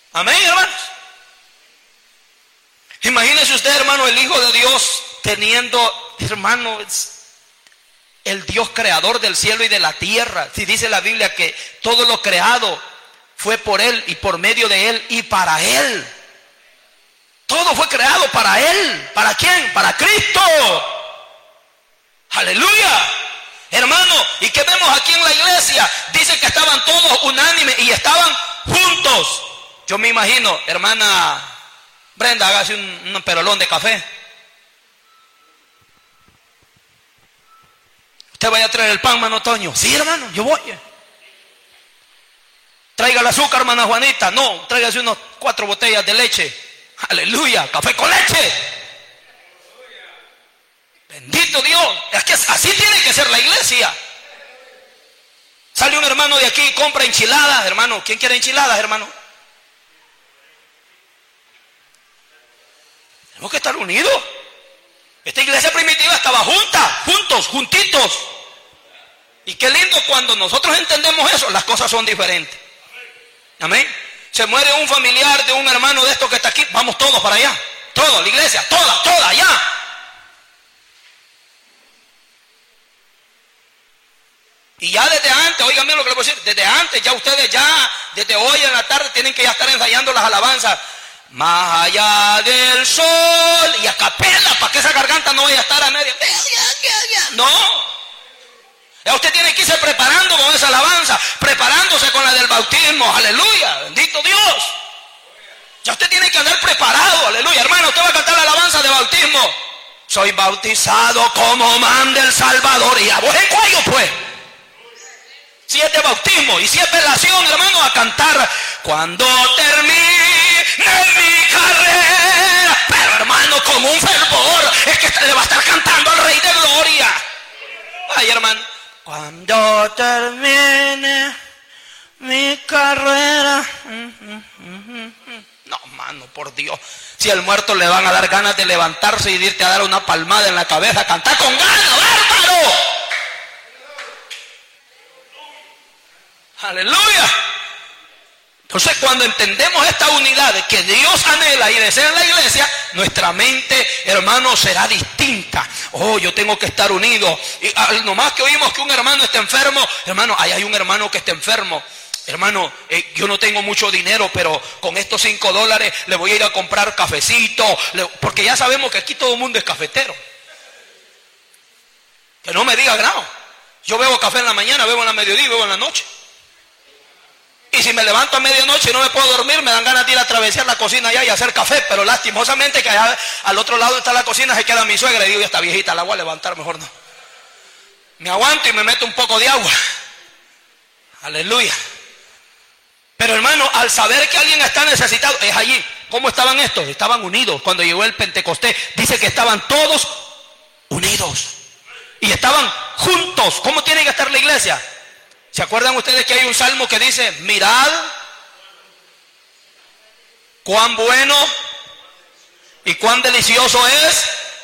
Amén, hermanos. Imagínese usted, hermano, el Hijo de Dios teniendo, hermano, el Dios creador del cielo y de la tierra. Si dice la Biblia que todo lo creado fue por Él y por medio de Él y para Él. Todo fue creado para Él. ¿Para quién? Para Cristo. Aleluya. Hermano, ¿y qué vemos aquí en la iglesia? Dice que estaban todos unánimes y estaban juntos. Yo me imagino, hermana Brenda, hágase un perolón de café. ¿Usted vaya a traer el pan, hermano Toño? Sí, hermano, yo voy. Traiga el azúcar, hermana Juanita. No, tráigase unos 4 botellas de leche. Aleluya, café con leche. Bendito Dios. Es que así tiene que ser la iglesia. Sale un hermano de aquí y compra enchiladas, hermano. ¿Quién quiere enchiladas, hermano? Tenemos que estar unidos. Esta iglesia primitiva estaba juntos, juntitos. Y qué lindo cuando nosotros entendemos eso, las cosas son diferentes. Amén. Se muere un familiar de un hermano de estos que está aquí, vamos todos para allá. Toda la iglesia, toda allá. Y ya desde antes, oigan bien lo que les voy a decir, desde antes ya ustedes desde hoy en la tarde tienen que ya estar ensayando las alabanzas. Más allá del sol y a capela, para que esa garganta no vaya a estar a media. No. Ya usted tiene que irse preparando con esa alabanza, preparándose con la del bautismo. Aleluya, bendito Dios. Ya usted tiene que andar preparado. Aleluya, hermano, usted va a cantar la alabanza de bautismo. Soy bautizado como manda el Salvador. Y a vos en cuello, pues. Si es de bautismo y si es velación, hermano, a cantar cuando termine mi carrera. Pero hermano, con un fervor, es que le va a estar cantando al Rey de Gloria. Ay, hermano, cuando termine mi carrera. No, mano, por Dios. Si al muerto le van a dar ganas de levantarse y de irte a dar una palmada en la cabeza, cantar con ganas, bárbaro. Aleluya. Entonces, cuando entendemos esta unidad de que Dios anhela y desea en la iglesia, nuestra mente, hermano, será distinta. Oh, yo tengo que estar unido. Y nomás que oímos que un hermano está enfermo, hermano, ahí hay un hermano que está enfermo. Hermano, yo no tengo mucho dinero, pero con estos $5 le voy a ir a comprar cafecito, porque ya sabemos que aquí todo el mundo es cafetero. Que no me diga grado. Yo bebo café en la mañana, bebo en la mediodía y bebo en la noche. Y si me levanto a medianoche y no me puedo dormir, me dan ganas de ir a atravesar la cocina allá y hacer café. Pero lastimosamente que allá al otro lado está la cocina, se queda mi suegra. Y digo, esta viejita la voy a levantar, mejor no. Me aguanto y me meto un poco de agua. Aleluya. Pero hermano, al saber que alguien está necesitado, es allí. ¿Cómo estaban estos? Estaban unidos. Cuando llegó el Pentecostés, dice que estaban todos unidos. Y estaban juntos. ¿Cómo tiene que estar la iglesia? ¿Se acuerdan ustedes que hay un salmo que dice, mirad cuán bueno y cuán delicioso es?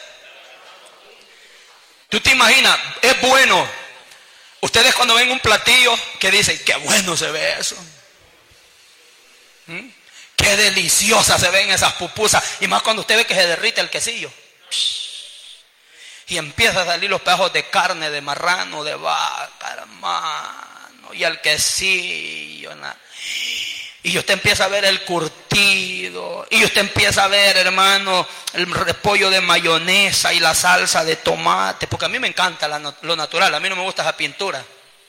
¿Tú te imaginas? Es bueno. Ustedes cuando ven un platillo que dicen, qué bueno se ve eso. Qué deliciosa se ven esas pupusas. Y más cuando usted ve que se derrite el quesillo. Y empieza a salir los pedazos de carne, de marrano, de vaca, hermano. Y el quesillo. Y usted empieza a ver el curtido. Y usted empieza a ver, hermano, el repollo de mayonesa y la salsa de tomate. Porque a mí me encanta lo natural. A mí no me gusta esa pintura.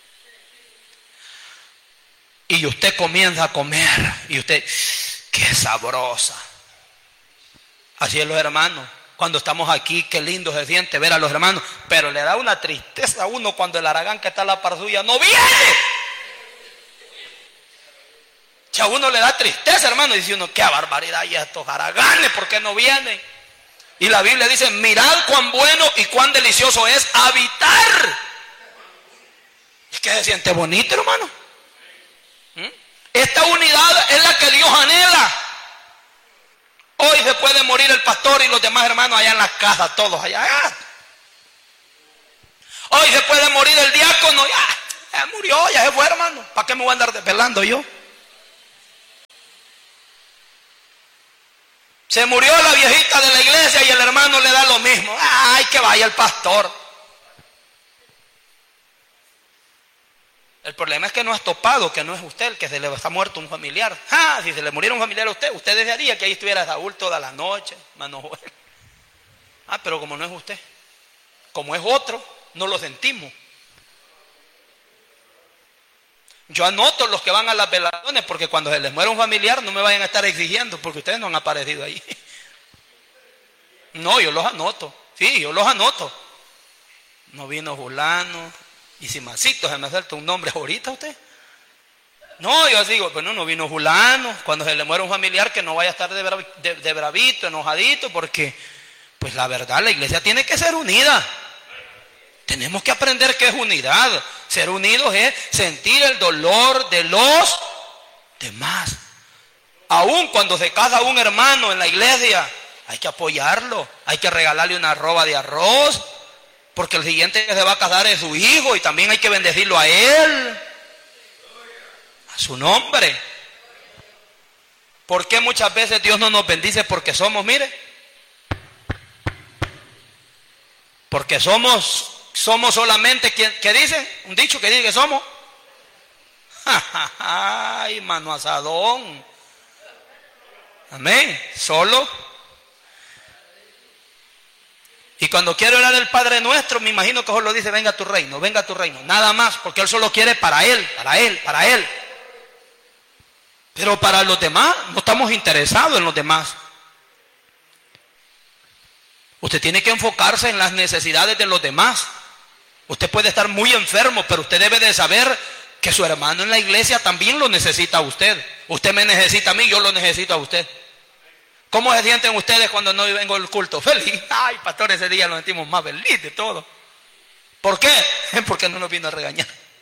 Y usted comienza a comer. Y usted, qué sabrosa. Así es los hermanos. Cuando estamos aquí, qué lindo se siente ver a los hermanos. Pero le da una tristeza a uno cuando el aragán que está a la par suya no viene. Si a uno le da tristeza, hermano, dice uno, qué barbaridad, y estos araganes, ¿por qué no vienen? Y la Biblia dice, mirad cuán bueno y cuán delicioso es habitar. Es que se siente bonito, hermano. Esta unidad es la que Dios anhela. Hoy se puede morir el pastor y los demás hermanos allá en la casa, todos allá. Hoy se puede morir el diácono, ya murió, ya se fue, hermano. ¿Para qué me voy a andar desvelando yo? Se murió la viejita de la iglesia y el hermano le da lo mismo. Ay, que vaya el pastor. El problema es que no has topado, que no es usted el que se le está muerto un familiar. Si se le muriera un familiar a usted, usted desearía que ahí estuviera Saúl toda la noche, hermano Joel. Pero como no es usted, como es otro, no lo sentimos. Yo anoto los que van a las velaciones, porque cuando se les muere un familiar no me vayan a estar exigiendo, porque ustedes no han aparecido ahí. No, yo los anoto. Sí, yo los anoto. No vino fulano. Y si Masito se me suelta un nombre ahorita usted. No, yo digo, bueno, no vino fulano. Cuando se le muere un familiar, que no vaya a estar de bravito, enojadito, porque pues la verdad, la iglesia tiene que ser unida. Tenemos que aprender qué es unidad. Ser unidos es sentir el dolor de los demás. Aún cuando se casa un hermano en la iglesia, hay que apoyarlo, hay que regalarle una arroba de arroz, porque el siguiente que se va a casar es su hijo y también hay que bendecirlo a él, a su nombre. ¿Por qué muchas veces Dios no nos bendice? Porque somos, mire, porque somos solamente, ¿qué dice? Un dicho que dice que somos. Ay, mano asadón. Amén. Solo. Y cuando quiere orar el Padre Nuestro, me imagino que solo dice, venga a tu reino, venga a tu reino. Nada más, porque Él solo quiere para Él, para Él, para Él. Pero para los demás, no estamos interesados en los demás. Usted tiene que enfocarse en las necesidades de los demás. Usted puede estar muy enfermo, pero usted debe de saber que su hermano en la iglesia también lo necesita a usted. Usted me necesita a mí, yo lo necesito a usted. ¿Cómo se sienten ustedes cuando no vengo al culto? Feliz. Ay, pastor, ese día nos sentimos más felices de todo. ¿Por qué? Porque no nos vino a regañar.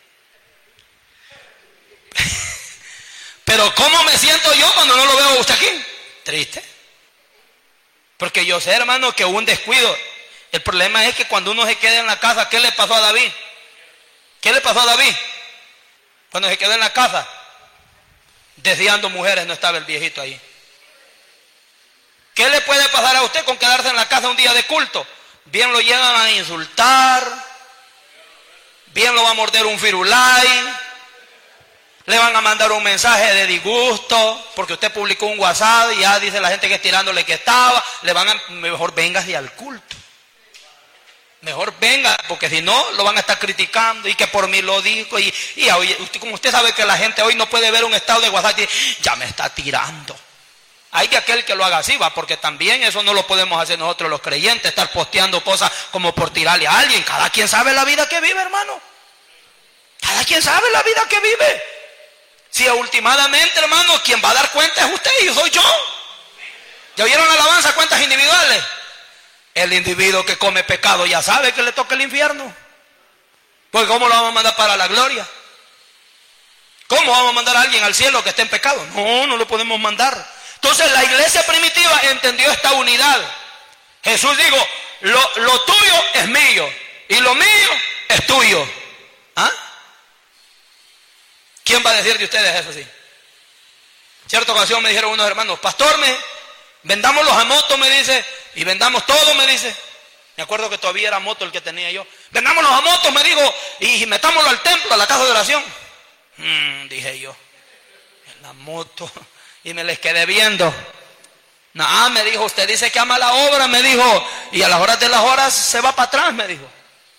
Pero ¿cómo me siento yo cuando no lo veo a usted aquí? Triste. Porque yo sé, hermano, que hubo un descuido. El problema es que cuando uno se queda en la casa, ¿qué le pasó a David? ¿Qué le pasó a David? Cuando se quedó en la casa, deseando mujeres, no estaba el viejito ahí. ¿Qué le puede pasar a usted con quedarse en la casa un día de culto? Bien lo llegan a insultar, bien lo va a morder un firulai, le van a mandar un mensaje de disgusto, porque usted publicó un WhatsApp y ya dice la gente que tirándole que estaba, mejor véngase al culto. Mejor venga, porque si no, lo van a estar criticando y que por mí lo dijo. Y como usted sabe que la gente hoy no puede ver un estado de WhatsApp y dice, ya me está tirando. Hay que aquel que lo haga así, va, porque también eso no lo podemos hacer nosotros los creyentes, estar posteando cosas como por tirarle a alguien. Cada quien sabe la vida que vive, hermano. Cada quien sabe la vida que vive. Si últimamente, hermano, quien va a dar cuenta es usted y soy yo. ¿Ya oyeron alabanza, cuentas individuales? El individuo que come pecado ya sabe que le toca el infierno. Pues ¿cómo lo vamos a mandar para la gloria? ¿Cómo vamos a mandar a alguien al cielo que esté en pecado? No, no lo podemos mandar. Entonces la iglesia primitiva entendió esta unidad. Jesús dijo, lo tuyo es mío y lo mío es tuyo. ¿Ah? ¿Quién va a decir de ustedes eso así? Cierta ocasión me dijeron unos hermanos, pastor, vendamos los amotos, me dice, y vendamos todo, me dice. Me acuerdo que todavía era moto el que tenía yo. Vendamos los amotos, me dijo, y metámoslo al templo, a la casa de oración. Dije yo, en la moto. Y me les quedé viendo. No, me dijo, usted dice que ama la obra, me dijo, y a las horas de las horas se va para atrás, me dijo.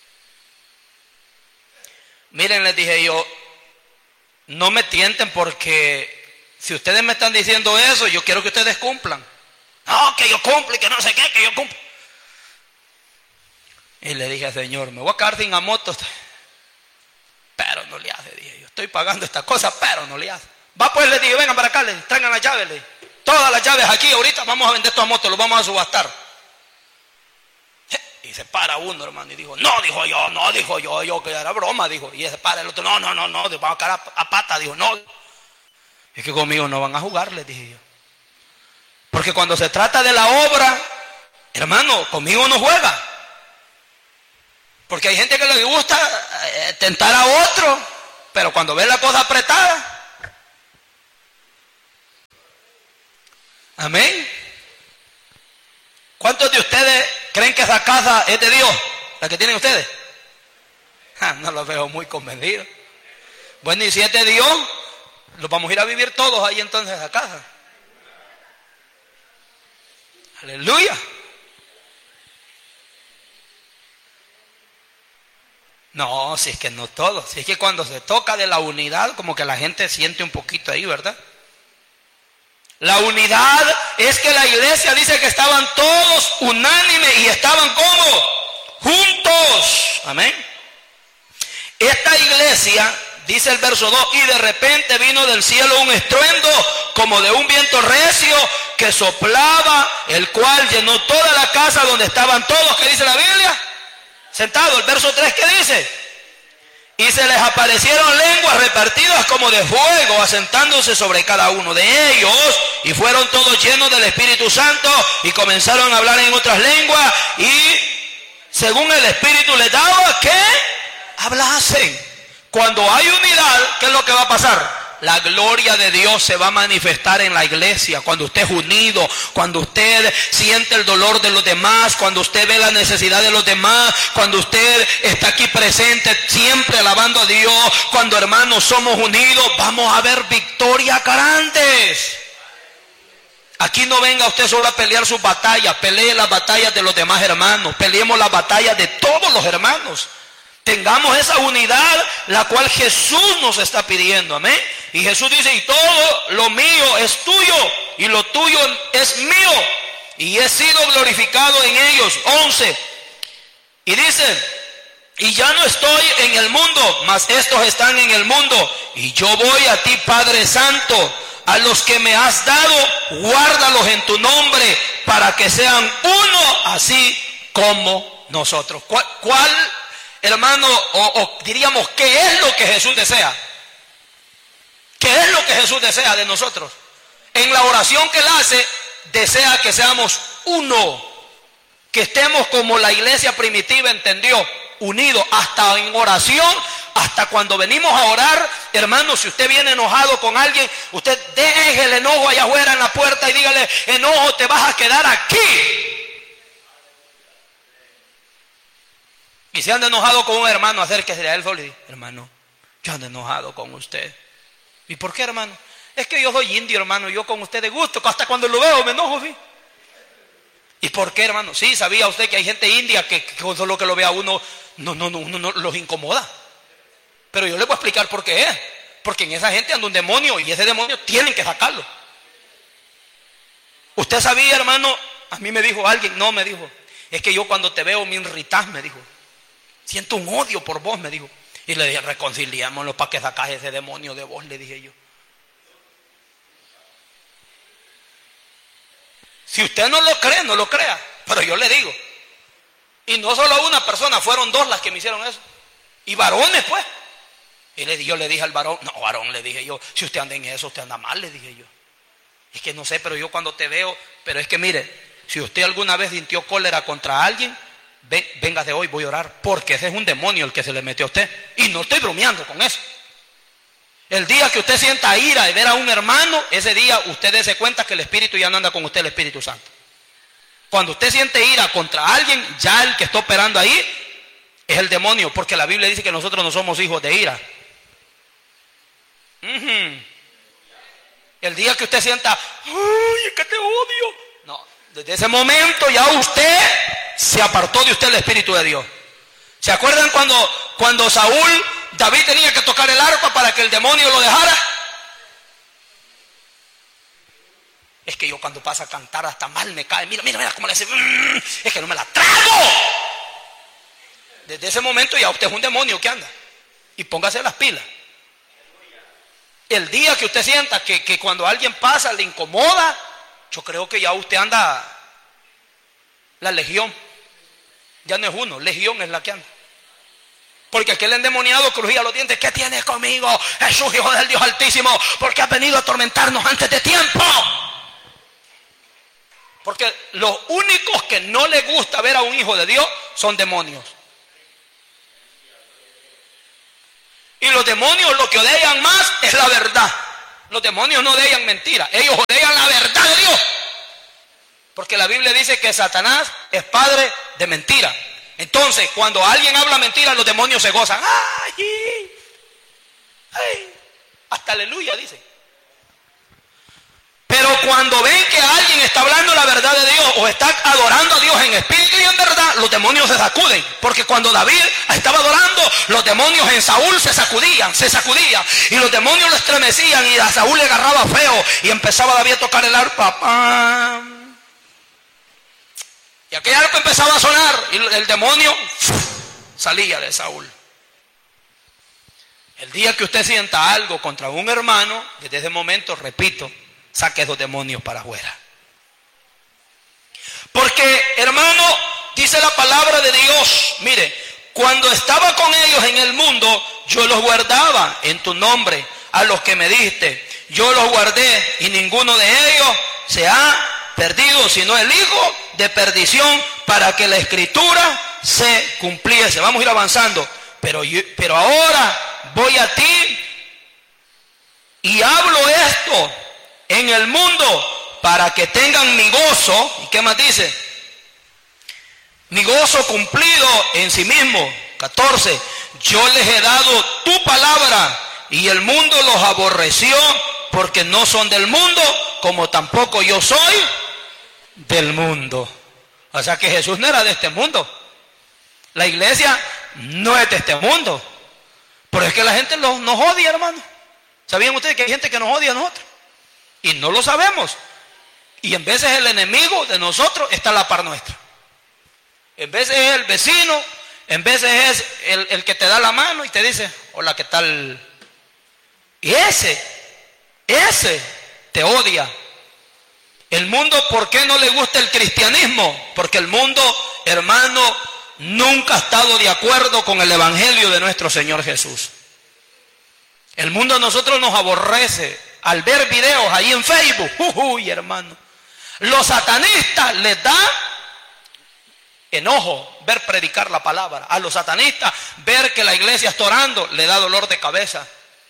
Miren, les dije yo, no me tienten porque si ustedes me están diciendo eso, yo quiero que ustedes cumplan. No, que yo cumplo y que no sé qué, que yo cumplo. Y le dije, Señor, me voy a quedar sin amotos. Pero no le hace, dije yo, estoy pagando esta cosa, pero no le hace. Va pues, le dije, vengan para acá, le traigan las llaves, todas las llaves aquí, ahorita vamos a vender estos motos, los vamos a subastar. Y se para uno, hermano, y dijo, no, dijo yo, que era broma, dijo. Y se para el otro, no, vamos a quedar a pata, dijo, no. Es que conmigo no van a jugar, les dije yo. Porque cuando se trata de la obra, hermano, conmigo no juega. Porque hay gente que le gusta tentar a otro, pero cuando ve la cosa apretada, amén. creen que esa casa es de Dios, la que tienen ustedes? No los veo muy convencidos. Bueno, y si es de Dios, los vamos a ir a vivir todos ahí entonces a esa casa. Aleluya. No, si es que no todos. Si es que cuando se toca de la unidad, como que la gente siente un poquito ahí, ¿verdad? La unidad es que la iglesia dice que estaban todos unánimes y estaban como juntos. Amén. Esta iglesia, dice el verso 2, y de repente vino del cielo un estruendo como de un viento recio que soplaba, el cual llenó toda la casa donde estaban todos. ¿Qué dice la Biblia? Sentado. El verso 3, ¿qué dice? Y se les aparecieron lenguas repartidas como de fuego, asentándose sobre cada uno de ellos, y fueron todos llenos del Espíritu Santo, y comenzaron a hablar en otras lenguas, y según el Espíritu les daba que hablasen. Cuando hay unidad, ¿qué es lo que va a pasar? La gloria de Dios se va a manifestar en la iglesia. Cuando usted es unido, cuando usted siente el dolor de los demás, cuando usted ve la necesidad de los demás, cuando usted está aquí presente siempre alabando a Dios, cuando hermanos somos unidos, vamos a ver victorias grandes. Aquí no venga usted solo a pelear sus batallas, pelee las batallas de los demás hermanos, peleemos las batallas de todos los hermanos. Tengamos esa unidad, la cual Jesús nos está pidiendo, amén. Y Jesús dice, y todo lo mío es tuyo, y lo tuyo es mío, y he sido glorificado en ellos. 11. Y dice, y ya no estoy en el mundo, mas estos están en el mundo, y yo voy a ti, Padre Santo, a los que me has dado, guárdalos en tu nombre, para que sean uno, así como nosotros. ¿Cuál hermano, o diríamos, qué es lo que Jesús desea? ¿Qué es lo que Jesús desea de nosotros? En la oración que Él hace, desea que seamos uno, que estemos como la iglesia primitiva entendió, unidos, hasta en oración, hasta cuando venimos a orar. Hermano, si usted viene enojado con alguien, usted deje el enojo allá afuera en la puerta y dígale, enojo, te vas a quedar aquí. Y si anda enojado con un hermano, acérquese a él solo y dice, hermano, yo ando enojado con usted. ¿Y por qué, hermano? Es que yo soy indio, hermano, yo con usted de gusto, hasta cuando lo veo me enojo, ¿sí? ¿Y por qué, hermano? Sí, ¿sabía usted que hay gente india que con solo que lo vea uno, no los incomoda? Pero yo le voy a explicar por qué es. Porque en esa gente anda un demonio, y ese demonio tienen que sacarlo. ¿Usted sabía, hermano? A mí me dijo alguien, no, me dijo, es que yo cuando te veo me irritas, me dijo. Siento un odio por vos, me dijo. Y le dije, reconciliémonos para que sacas ese demonio de vos, le dije yo. Si usted no lo cree, no lo crea. Pero yo le digo. Y no solo una persona, fueron dos las que me hicieron eso. Y varones, pues. Y yo le dije al varón, no, varón, le dije yo, si usted anda en eso, usted anda mal, le dije yo. Es que no sé, pero yo cuando te veo, pero es que mire, si usted alguna vez sintió cólera contra alguien, venga de hoy, voy a orar, porque ese es un demonio el que se le metió a usted. Y no estoy bromeando con eso. El día que usted sienta ira de ver a un hermano, ese día usted dése cuenta que el Espíritu ya no anda con usted, el Espíritu Santo. Cuando usted siente ira contra alguien, ya el que está operando ahí es el demonio, porque la Biblia dice que nosotros no somos hijos de ira. El día que usted sienta, ¡ay, es que te odio! No, desde ese momento ya usted se apartó de usted el Espíritu de Dios. ¿Se acuerdan cuando David tenía que tocar el arpa para que el demonio lo dejara? Es que yo cuando pasa a cantar hasta mal me cae. Mira cómo le hace. Es que no me la trago. Desde ese momento ya usted es un demonio que anda. Y póngase las pilas. El día que usted sienta que cuando alguien pasa le incomoda, yo creo que ya usted anda la legión. Ya no es uno, legión es la que anda. Porque aquel endemoniado crujía los dientes. ¿Qué tienes conmigo, Jesús, hijo del Dios Altísimo? Porque has venido a atormentarnos antes de tiempo. Porque los únicos que no les gusta ver a un hijo de Dios son demonios. Y los demonios lo que odian más es la verdad. Los demonios no odian mentira, ellos odian la verdad de Dios. Porque la Biblia dice que Satanás es padre de mentira. Entonces, cuando alguien habla mentira, los demonios se gozan. ¡Ay! ¡Ay! Hasta aleluya, dice. Pero cuando ven que alguien está hablando la verdad de Dios o está adorando a Dios en espíritu y en verdad, los demonios se sacuden. Porque cuando David estaba adorando, los demonios en Saúl se sacudían. Y los demonios lo estremecían y a Saúl le agarraba feo. Y empezaba David a tocar el arpa. ¡Pam! Y aquel arpa empezaba a sonar y el demonio salía de Saúl. El día que usted sienta algo contra un hermano, desde ese momento, repito, saque esos demonios para afuera. Porque, hermano, dice la palabra de Dios, mire, cuando estaba con ellos en el mundo, yo los guardaba en tu nombre, a los que me diste. Yo los guardé y ninguno de ellos se ha perdido, sino el hijo de perdición, para que la escritura se cumpliese. Vamos a ir avanzando. Pero ahora voy a ti y hablo esto en el mundo para que tengan mi gozo. ¿Y qué más dice? Mi gozo cumplido en sí mismo. 14. Yo les he dado tu palabra y el mundo los aborreció porque no son del mundo, como tampoco yo soy del mundo. O sea que Jesús no era de este mundo. La iglesia no es de este mundo. Pero es que la gente nos odia, hermano. ¿Sabían ustedes que hay gente que nos odia a nosotros? Y no lo sabemos. Y en veces el enemigo de nosotros está a la par nuestra. En veces es el vecino, en veces es el que te da la mano y te dice, hola, ¿qué tal? Y ese te odia. El mundo, ¿por qué no le gusta el cristianismo? Porque el mundo, hermano, nunca ha estado de acuerdo con el evangelio de nuestro Señor Jesús. El mundo a nosotros nos aborrece al ver videos ahí en Facebook. Uy, hermano. Los satanistas les da enojo ver predicar la palabra. A los satanistas ver que la iglesia está orando le da dolor de cabeza.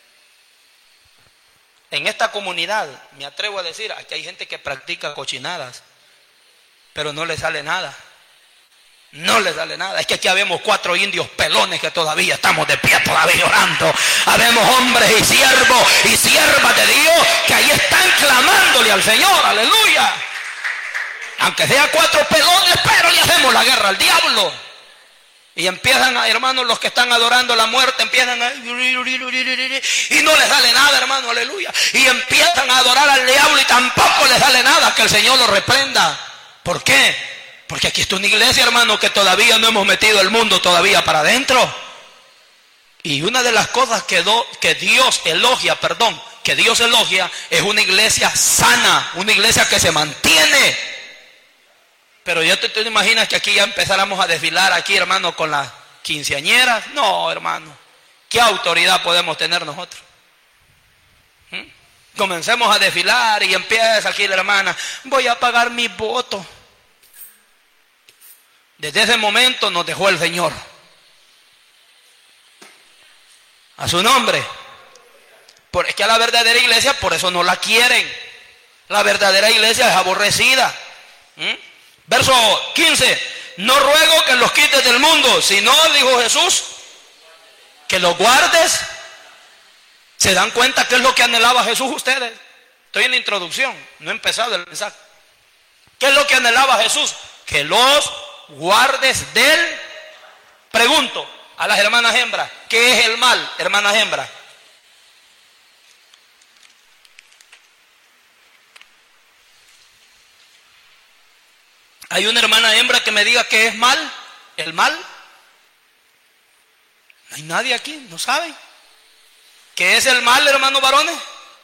En esta comunidad, me atrevo a decir, aquí hay gente que practica cochinadas, pero no le sale nada. No le sale nada. Es que aquí habemos 4 indios pelones que todavía estamos de pie, todavía orando. Habemos hombres y siervos y siervas de Dios que ahí están clamándole al Señor, aleluya. Aunque sea 4 pelones, pero le hacemos la guerra al diablo. Y empiezan, hermanos, los que están adorando la muerte, empiezan a... y no les sale nada, hermano, aleluya. Y empiezan a adorar al diablo y tampoco les sale nada, que el Señor los reprenda. ¿Por qué? Porque aquí está una iglesia, hermano, que todavía no hemos metido el mundo todavía para adentro. Y una de las cosas que Dios elogia es una iglesia sana, una iglesia que se mantiene. Pero ya tú te imaginas que aquí ya empezáramos a desfilar aquí, hermano, con las quinceañeras. No, hermano, ¿qué autoridad podemos tener nosotros? Comencemos a desfilar y empieza aquí la hermana, voy a pagar mi voto. Desde ese momento nos dejó el Señor. A su nombre. Es que a la verdadera iglesia por eso no la quieren. La verdadera iglesia es aborrecida. Verso 15. No ruego que los quites del mundo, sino, dijo Jesús, que los guardes. ¿Se dan cuenta qué es lo que anhelaba Jesús ustedes? Estoy en la introducción, no he empezado el mensaje. ¿Qué es lo que anhelaba Jesús? Que los guardes del... Pregunto a las hermanas hembras, ¿qué es el mal, hermanas hembras? ¿Hay una hermana hembra que me diga qué es mal? ¿El mal? No hay nadie aquí, ¿no saben? ¿Qué es el mal, hermanos varones?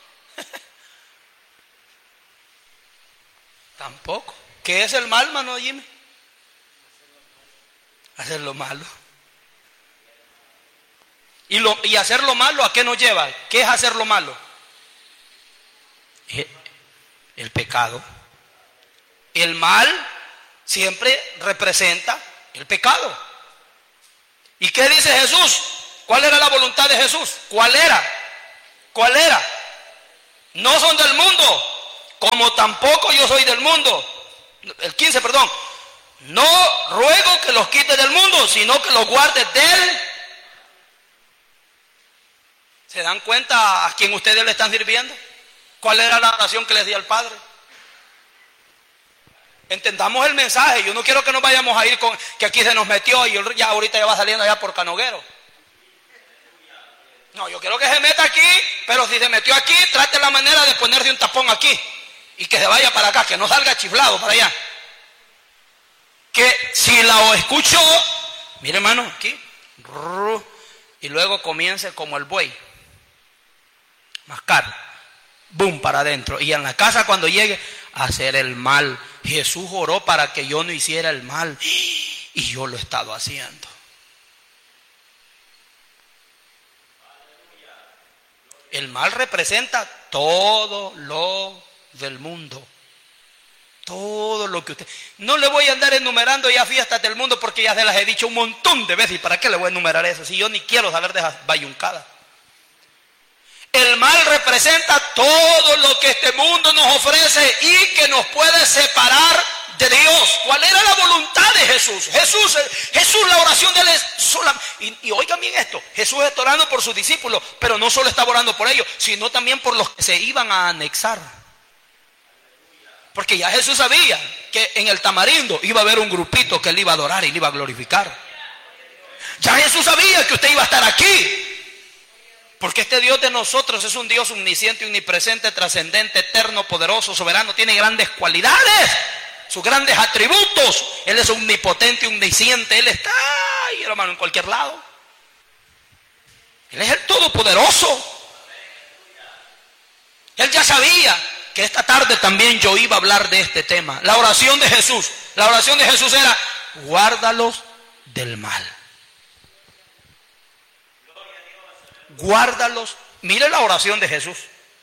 Tampoco. ¿Qué es el mal, hermano Jimmy? Hacer lo malo. ¿Y hacer lo malo a qué nos lleva? ¿Qué es hacer lo malo? El pecado. El mal siempre representa el pecado. ¿Y qué dice Jesús? ¿Cuál era la voluntad de Jesús? ¿Cuál era? ¿Cuál era? No son del mundo, como tampoco yo soy del mundo. el 15, perdón. No ruego que los quites del mundo, sino que los guardes del... ¿Se dan cuenta a quién ustedes le están sirviendo? ¿Cuál era la oración que les di al Padre? Entendamos el mensaje. Yo no quiero que nos vayamos a ir con que aquí se nos metió y ya ahorita ya va saliendo allá por Canoguero. No, yo quiero que se meta aquí, pero si se metió aquí, trate la manera de ponerse un tapón aquí y que se vaya para acá, que no salga chiflado para allá. Que si la escucho, mire hermano, aquí, y luego comience como el buey, mascar, boom, para adentro, y en la casa cuando llegue a hacer el mal. Jesús oró para que yo no hiciera el mal y yo lo he estado haciendo. El mal representa todo lo del mundo. Todo lo que usted... No le voy a andar enumerando ya fiestas del mundo porque ya se las he dicho un montón de veces. ¿Y para qué le voy a enumerar eso? Si yo ni quiero saber de esas bayuncadas. El mal representa todo lo que este mundo nos ofrece y que nos puede separar de Dios. ¿Cuál era la voluntad de Jesús? Jesús, la oración de él es sola. Y oigan bien esto, Jesús está orando por sus discípulos, pero no solo estaba orando por ellos, sino también por los que se iban a anexar. Porque ya Jesús sabía que en el tamarindo iba a haber un grupito que le iba a adorar y le iba a glorificar. Ya Jesús sabía que usted iba a estar aquí. Porque este Dios de nosotros es un Dios omnisciente, omnipresente, trascendente, eterno, poderoso, soberano. Tiene grandes cualidades, sus grandes atributos. Él es omnipotente, omnisciente. Él está ahí, hermano, en cualquier lado. Él es el todopoderoso. Él ya sabía que esta tarde también yo iba a hablar de este tema. La oración de Jesús. La oración de Jesús era: guárdalos del mal. Guárdalos. Mire la oración de Jesús.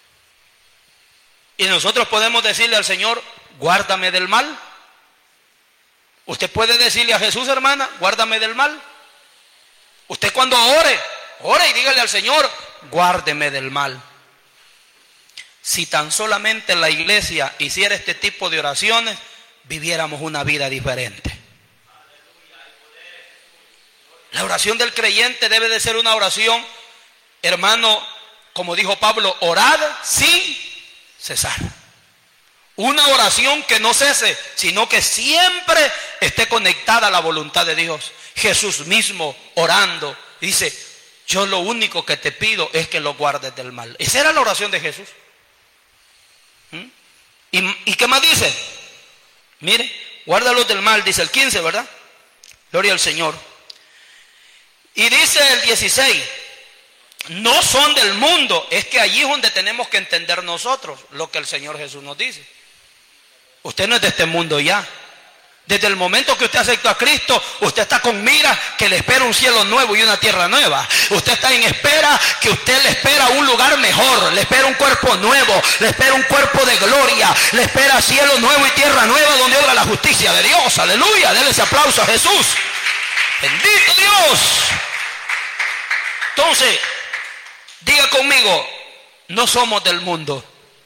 Y nosotros podemos decirle al Señor: guárdame del mal. Usted puede decirle a Jesús, hermana: guárdame del mal. Usted cuando ore y dígale al Señor: guárdeme del mal. Si tan solamente la iglesia hiciera este tipo de oraciones, viviéramos una vida diferente. La oración del creyente debe de ser una oración, hermano, como dijo Pablo: orad sin cesar. Una oración que no cese, sino que siempre esté conectada a la voluntad de Dios. Jesús mismo orando dice: yo lo único que te pido es que lo guardes del mal. Esa era la oración de Jesús. ¿Y qué más dice? Mire, guárdalos del mal, dice el 15, ¿verdad? Gloria al Señor. Y dice el 16: no son del mundo. Es que allí es donde tenemos que entender nosotros lo que el Señor Jesús nos dice. Usted no es de este mundo ya. Desde el momento que usted aceptó a Cristo, usted está con mira que le espera un cielo nuevo y una tierra nueva. Usted está en espera que usted le espera un lugar mejor, le espera un cuerpo nuevo, le espera un cuerpo de gloria, le espera cielo nuevo y tierra nueva donde obra la justicia de Dios. Aleluya, denle ese aplauso a Jesús. Bendito Dios. Entonces, diga conmigo: no somos del mundo.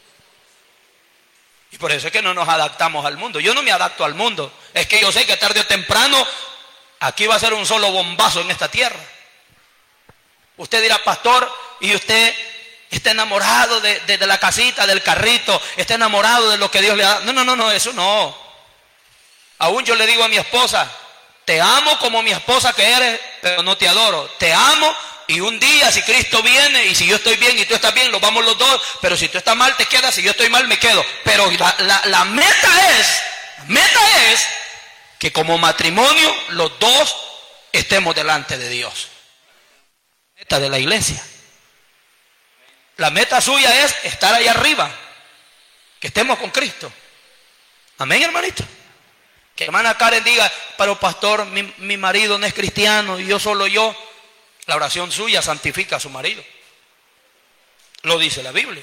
Y por eso es que no nos adaptamos al mundo. Yo no me adapto al mundo. Es que yo sé que tarde o temprano aquí va a ser un solo bombazo en esta tierra. Usted dirá: pastor, ¿y usted está enamorado de la casita, del carrito? ¿Está enamorado de lo que Dios le ha dado? No, eso no. Aún yo le digo a mi esposa: te amo como mi esposa que eres, pero no te adoro. Te amo. Y un día, si Cristo viene, y si yo estoy bien y tú estás bien, los vamos los dos. Pero si tú estás mal, te quedas. Si yo estoy mal, me quedo. Pero la meta es que como matrimonio los dos estemos delante de Dios. La meta de la iglesia. La meta suya es estar ahí arriba. Que estemos con Cristo. Amén, hermanito. Que hermana Karen diga: pero pastor, mi marido no es cristiano y yo solo yo. La oración suya santifica a su marido. Lo dice la Biblia.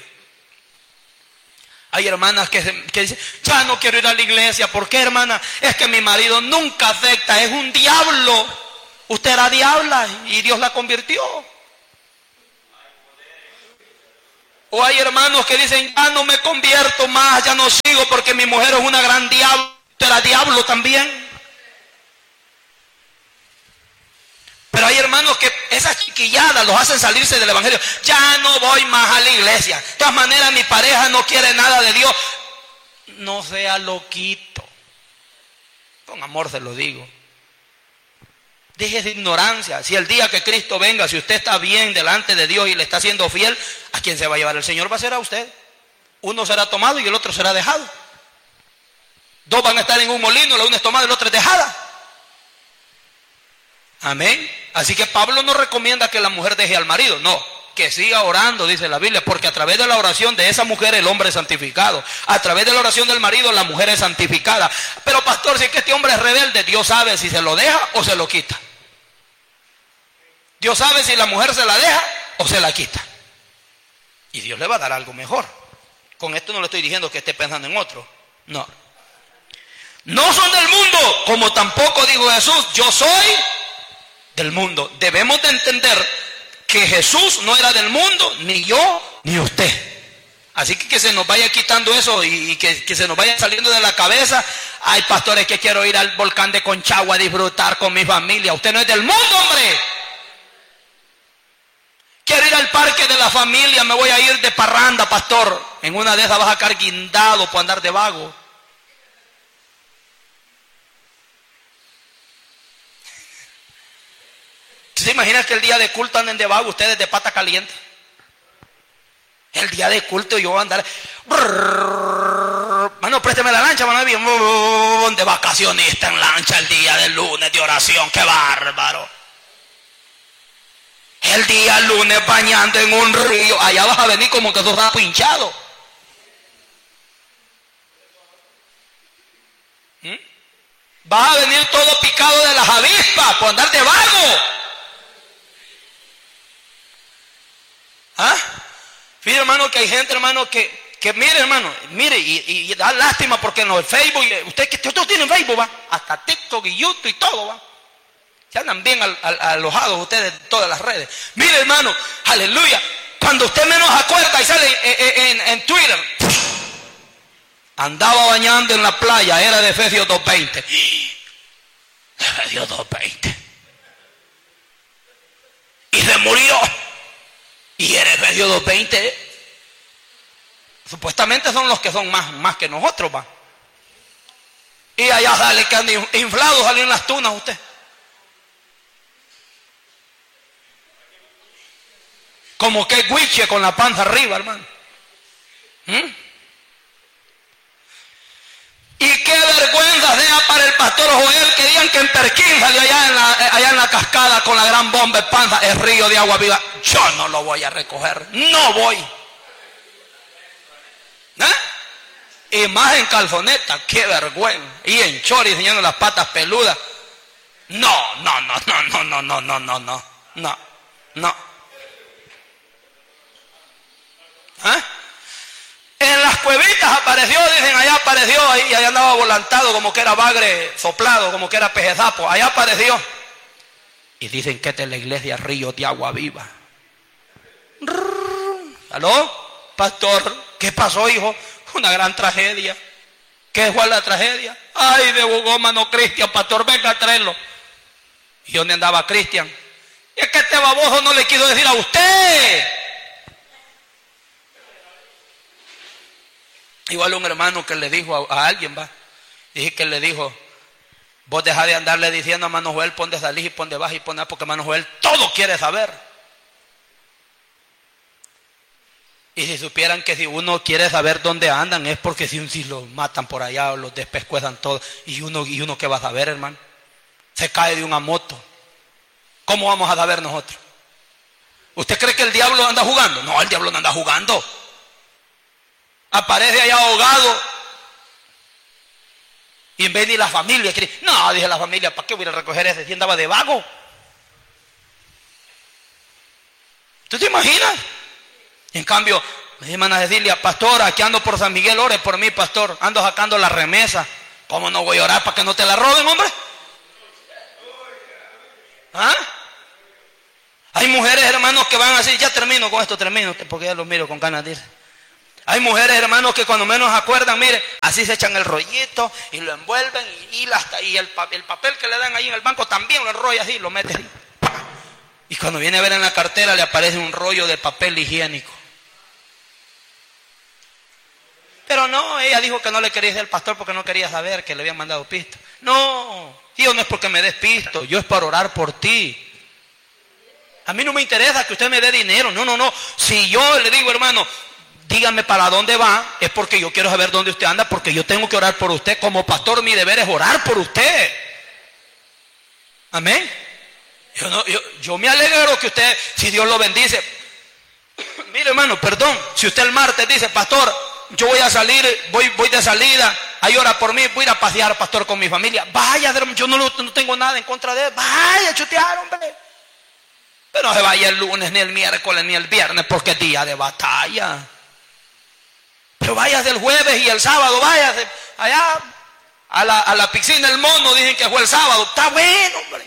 Hay hermanas que dicen: ya no quiero ir a la iglesia. ¿Por qué, hermana? Es que mi marido nunca acepta, es un diablo. Usted era diabla y Dios la convirtió. O hay hermanos que dicen: ya no me convierto más, ya no sigo porque mi mujer es una gran diabla. Usted era diablo también. Pero hay hermanos que esas chiquilladas los hacen salirse del evangelio. Ya no voy más a la iglesia. De todas maneras mi pareja no quiere nada de Dios. No sea loquito. Con amor se lo digo. Deje de ignorancia. Si el día que Cristo venga, si usted está bien delante de Dios y le está siendo fiel, ¿a quién se va a llevar? El Señor va a ser a usted. Uno será tomado y el otro será dejado. Dos van a estar en un molino, la una es tomada y la otra es dejada. Amén. Así que Pablo no recomienda que la mujer deje al marido, no, que siga orando, dice la Biblia, porque a través de la oración de esa mujer el hombre es santificado, a través de la oración del marido la mujer es santificada. Pero pastor, si es que este hombre es rebelde, Dios sabe si se lo deja o se lo quita. Dios sabe si la mujer se la deja o se la quita. Y Dios le va a dar algo mejor. Con esto no le estoy diciendo que esté pensando en otro, no. No son del mundo, como tampoco dijo Jesús, yo soy del mundo. Debemos de entender que Jesús no era del mundo, ni yo, ni usted. Así que se nos vaya quitando eso y que se nos vaya saliendo de la cabeza. Ay, pastores, que quiero ir al volcán de Conchagua a disfrutar con mi familia. Usted no es del mundo, hombre. Quiero ir al parque de la familia, me voy a ir de parranda, pastor. En una de esas vas a sacar guindado por andar de vago. ¿Se imagina que el día de culto anden de vago ustedes de pata caliente? El día de culto yo voy a andar... Mano, présteme la lancha, mano, bien de vacacionista en lancha el día del lunes de oración, qué bárbaro. El día lunes bañando en un río, allá vas a venir como que tú estás pinchado. Vas a venir todo picado de las avispas por andar de vago. ¿Ah? Fíjate, hermano, que hay gente, hermano, que mire, hermano, mire, y da lástima porque en el Facebook, ustedes tienen Facebook, va, hasta TikTok y YouTube y todo, va. Se andan bien alojados ustedes en todas las redes. Mire, hermano, aleluya, cuando usted menos acuerda y sale en Twitter, andaba bañando en la playa, era de Efesios 2:20. Efesios 2:20. Y se murió. Y en Efesios 2:20, supuestamente son los que son más que nosotros, va. Y allá sale que anda inflado, salió en las tunas usted. Como que guiche con la panza arriba, hermano. Y qué vergüenza sea para el pastor Joel que digan que en Perquín salió allá en la cascada con la gran bomba de panza, el río de agua viva. Yo no lo voy a recoger, no voy. Y más en calzoneta, qué vergüenza. Y en chori enseñando las patas peludas. No. En las cuevitas apareció, dicen, allá apareció, ahí allá andaba volantado como que era bagre soplado, como que era pejezapo, allá apareció. Y dicen que es de la iglesia Río de Agua Viva. ¿Aló? Pastor, ¿qué pasó, hijo? Una gran tragedia. ¿Qué fue la tragedia? Ay, de Bogómano Cristian, pastor, venga a traerlo. ¿Y dónde andaba Cristian? Y es que este baboso no le quiso decir a usted. Igual un hermano que le dijo a alguien, va, dije que le dijo, vos dejá de andarle diciendo a Mano Joel, pon de salir y pon de baja y pon de, porque Mano Joel todo quiere saber. Y si supieran que si uno quiere saber dónde andan es porque si los matan por allá o los despescuezan todo, y uno ¿qué va a saber, hermano? Se cae de una moto. ¿Cómo vamos a saber nosotros? ¿Usted cree que el diablo anda jugando? No, el diablo no anda jugando. Aparece allá ahogado. Y en vez de la familia, no, dije la familia, ¿para qué voy a recoger ese? Si andaba de vago. ¿Tú te imaginas? En cambio, mi hermana Cecilia, pastor, aquí ando por San Miguel, ore por mí, pastor. Ando sacando la remesa. ¿Cómo no voy a orar para que no te la roben, hombre? ¿Ah? Hay mujeres, hermanos, que van así, ya termino con esto, termino, porque ya los miro con ganas de ir. Hay mujeres, hermanos, que cuando menos acuerdan, mire, así se echan el rollito y lo envuelven y el papel que le dan ahí en el banco también lo enrolla así, lo mete ahí. Y cuando viene a ver en la cartera le aparece un rollo de papel higiénico. Pero no, ella dijo que no le quería decir al pastor porque no quería saber que le habían mandado pisto. No, yo no es porque me des pisto, yo es para orar por ti. A mí no me interesa que usted me dé dinero, no. Si yo le digo, hermano, dígame para dónde va, es porque yo quiero saber dónde usted anda, porque yo tengo que orar por usted. Como pastor, mi deber es orar por usted. Amén. Yo me alegro que usted, si Dios lo bendice. Mire, hermano, perdón, si usted el martes dice, pastor, yo voy a salir, voy de salida, ahí ora por mí, voy a ir a pasear, pastor, con mi familia. Vaya, yo no tengo nada en contra de él. Vaya, chutear, hombre. Pero no se vaya el lunes, ni el miércoles, ni el viernes, porque es día de batalla. Pero váyase el jueves y el sábado, váyase allá a la piscina El Mono, dicen que fue el sábado. Está bueno, hombre.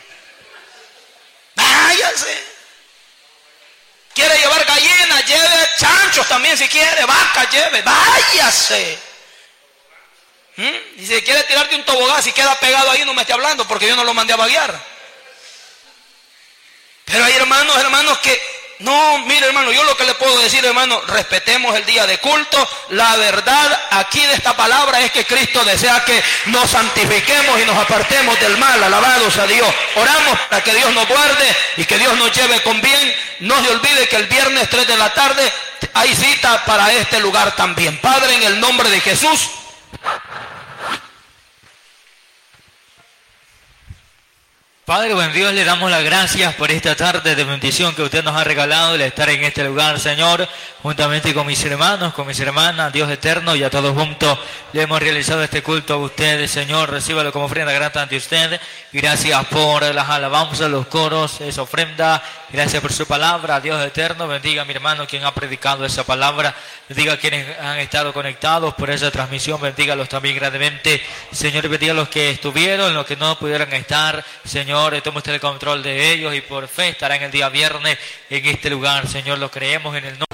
Váyase. Quiere llevar gallinas, lleve chanchos también si quiere, vacas lleve, váyase. Y si quiere tirar de un tobogán, si queda pegado ahí no me esté hablando porque yo no lo mandé a vaguear. Pero hay hermanos que, no, mire hermano, yo lo que le puedo decir, hermano, respetemos el día de culto. La verdad aquí de esta palabra es que Cristo desea que nos santifiquemos y nos apartemos del mal. Alabados a Dios. Oramos para que Dios nos guarde y que Dios nos lleve con bien. No se olvide que el viernes 3 de la tarde hay cita para este lugar también. Padre, en el nombre de Jesús. Padre, buen Dios, le damos las gracias por esta tarde de bendición que usted nos ha regalado, el estar en este lugar, Señor, juntamente con mis hermanos, con mis hermanas, Dios eterno, y a todos juntos le hemos realizado este culto a ustedes, Señor, recíbalo como ofrenda grata ante usted. Gracias por las alabanzas, los coros, esa ofrenda, gracias por su palabra, Dios eterno, bendiga a mi hermano quien ha predicado esa palabra, bendiga a quienes han estado conectados por esa transmisión, bendígalos también grandemente, Señor, bendiga a los que estuvieron, los que no pudieron estar, Señor, tome usted el control de ellos y por fe estarán el día viernes en este lugar, Señor, lo creemos en el nombre